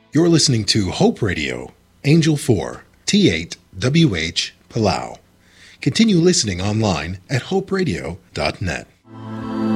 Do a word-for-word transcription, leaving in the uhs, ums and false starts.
You're listening to Hope Radio, Angel four, T eight W H, Palau. Continue listening online at hope radio dot net.